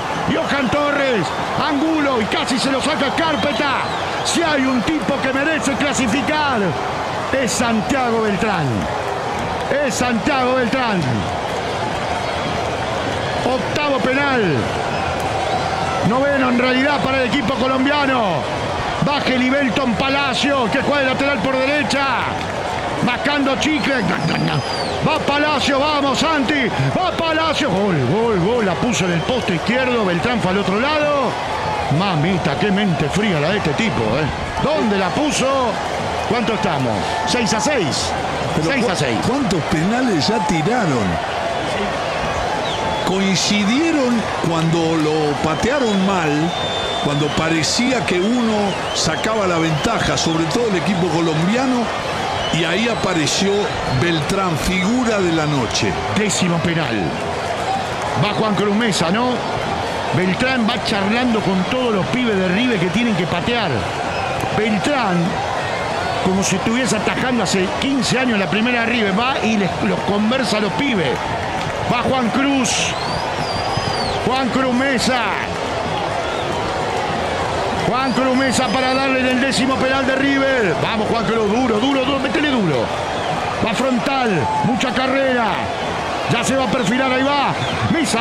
Johan Torres, Angulo y casi se lo saca Carpeta. Si hay un tipo que merece clasificar, es Santiago Beltrán. Es Santiago Beltrán. Octavo penal. Noveno en realidad para el equipo colombiano. Baje Libelton Palacio, que juega de lateral por derecha. Mascando chicle. Va Palacio, vamos Santi. Va Palacio. Gol. La puso en el poste izquierdo. Beltrán fue al otro lado. Mamita, qué mente fría la de este tipo, ¿eh? ¿Dónde la puso? ¿Cuánto estamos? 6-6. 6-6. ¿Cuántos penales ya tiraron? Coincidieron cuando lo patearon mal, cuando parecía que uno sacaba la ventaja, sobre todo el equipo colombiano, y ahí apareció Beltrán, figura de la noche. Décimo penal. Va Juan Cruz Mesa, ¿no? Beltrán va charlando con todos los pibes de River que tienen que patear. Beltrán, como si estuviese atajando hace 15 años la primera de River, va y los conversa a los pibes. Va Juan Cruz Mesa. Juan Cruz Mesa para darle en el décimo penal de River. Vamos Juan Cruz, duro, métele duro. Va frontal, mucha carrera. Ya se va a perfilar, ahí va. Mesa.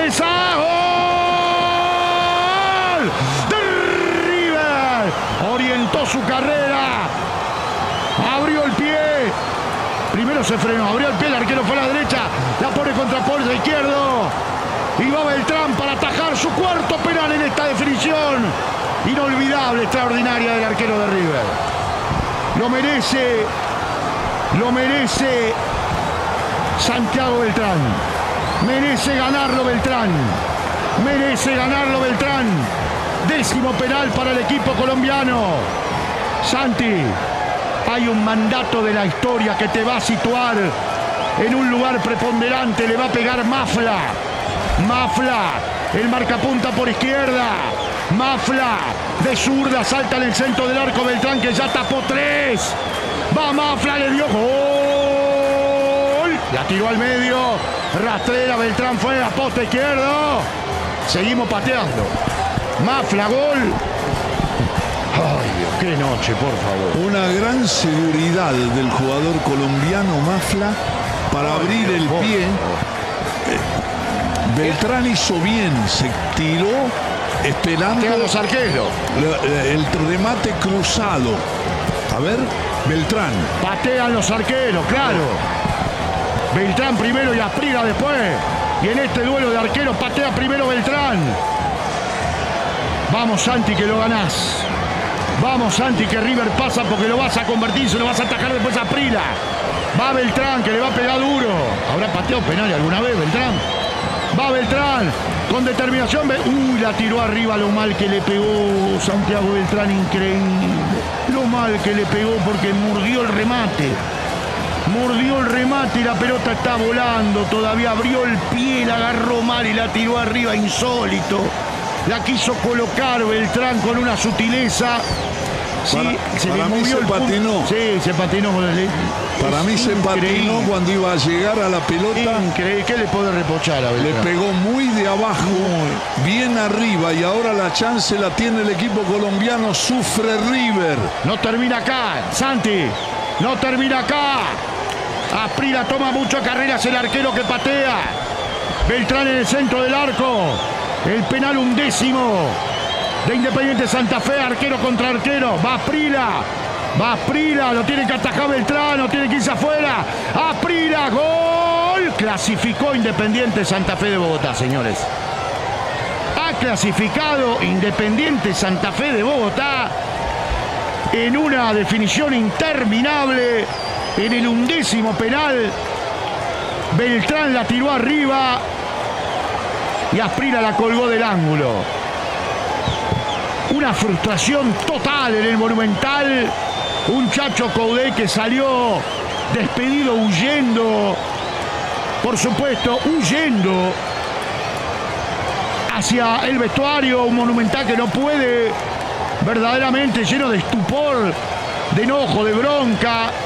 ¡Gol! De River. Orientó su carrera. Abrió el pie. Primero se frenó, abrió el pie, el arquero fue a la derecha. La pone contra Paul de izquierdo. Y va Beltrán para atajar su cuarto penal en esta definición. Inolvidable, extraordinaria del arquero de River. Lo merece Santiago Beltrán. Merece ganarlo Beltrán. Décimo penal para el equipo colombiano. Santi, hay un mandato de la historia que te va a situar en un lugar preponderante. Le va a pegar Mafla, el marcapunta por izquierda. Mafla de zurda, salta en el centro del arco Beltrán, que ya tapó 3. Va Mafla, le dio gol. La tiró al medio. Rastrera, Beltrán fue a poste izquierdo. Seguimos pateando. Mafla, gol. Ay, Dios, qué noche, por favor. Una gran seguridad del jugador colombiano Mafla para abrir el pie. Beltrán hizo bien, se tiró esperando a los arqueros. El remate cruzado. A ver, Beltrán. Patean los arqueros, claro. Beltrán primero y Asprilla después. Y en este duelo de arqueros patea primero Beltrán. Vamos Santi, que lo ganás. Vamos Santi, que River pasa porque lo vas a convertir, se lo vas a atajar después a Asprilla. Va Beltrán, que le va a pegar duro. ¿Habrá pateado penal alguna vez Beltrán? Va Beltrán, con determinación. La tiró arriba, lo mal que le pegó Santiago Beltrán, increíble. Lo mal que le pegó porque mordió el remate. Y la pelota está volando. Todavía abrió el pie, la agarró mal y la tiró arriba, insólito. La quiso colocar Beltrán con una sutileza. Sí, se le movió el patinó. Sí, se patinó con el. Para mí se patinó cuando iba a llegar a la pelota. Increíble. ¿Qué le puede reprochar a Beltrán? Le pegó muy de abajo, bien arriba, y ahora la chance la tiene el equipo colombiano. Sufre River. No termina acá, Santi. No termina acá. Asprilla toma mucho carreras, el arquero que patea. Beltrán en el centro del arco. El penal 11º de Independiente Santa Fe, arquero contra arquero. Va Asprilla, lo tiene que atajar Beltrán, no tiene que irse afuera. Asprilla, gol. Clasificó Independiente Santa Fe de Bogotá, señores. Ha clasificado Independiente Santa Fe de Bogotá en una definición interminable. En el 11º penal, Beltrán la tiró arriba y Asprilla la colgó del ángulo. Una frustración total en el Monumental. Un Chacho Coudet que salió despedido, huyendo. Por supuesto, huyendo hacia el vestuario. Un Monumental que no puede, verdaderamente lleno de estupor, de enojo, de bronca.